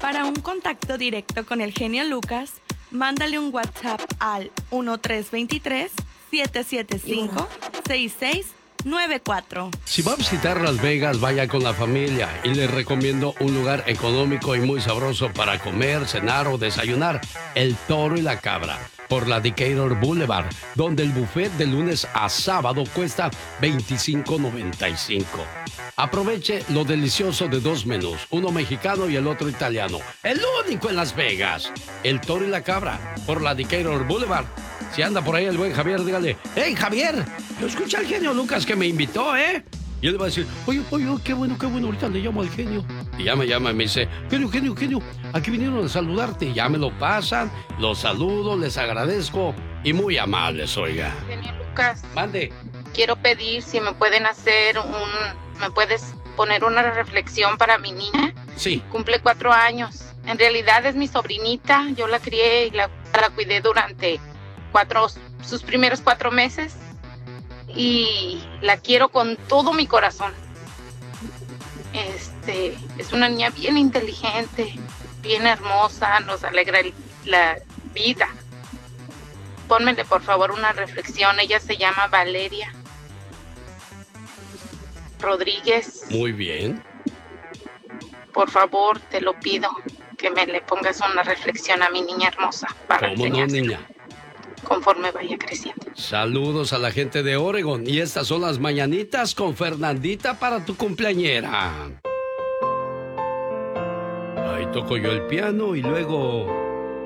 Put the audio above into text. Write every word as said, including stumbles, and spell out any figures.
Para un contacto directo con el genio Lucas, mándale un WhatsApp al uno tres dos tres, siete siete cinco, seis seis nueve cuatro. Si va a visitar Las Vegas, vaya con la familia y les recomiendo un lugar económico y muy sabroso para comer, cenar o desayunar. El Toro y la Cabra, por la Decatur Boulevard, donde el buffet de lunes a sábado cuesta veinticinco noventa y cinco. Aproveche lo delicioso de dos menús, uno mexicano y el otro italiano. El único en Las Vegas. El Toro y la Cabra, por la Decatur Boulevard. Si anda por ahí el buen Javier, dígale: ¡Hey, Javier! Yo escuché al genio Lucas que me invitó, ¿eh? Y él va a decir: oye, oye, qué bueno, qué bueno, ahorita le llamo al genio. Y ya me llama y me dice: genio, genio, genio, aquí vinieron a saludarte. Y ya me lo pasan, los saludo, les agradezco y muy amables, oiga. Genio Lucas. Mande. Quiero pedir si me pueden hacer un... ¿Me puedes poner una reflexión para mi niña? Sí. Cumple cuatro años. En realidad es mi sobrinita. Yo la crié y la, la cuidé durante cuatro, sus primeros cuatro meses. Y la quiero con todo mi corazón. Este, es una niña bien inteligente, bien hermosa, nos alegra el, la vida. Pónmele por favor una reflexión. Ella se llama Valeria Rodríguez. Muy bien. Por favor, te lo pido, que me le pongas una reflexión a mi niña hermosa. Para ¿Cómo no, niña? Conforme vaya creciendo. Saludos a la gente de Oregon. Y estas son las mañanitas con Fernandita para tu cumpleañera. Ahí toco yo el piano y luego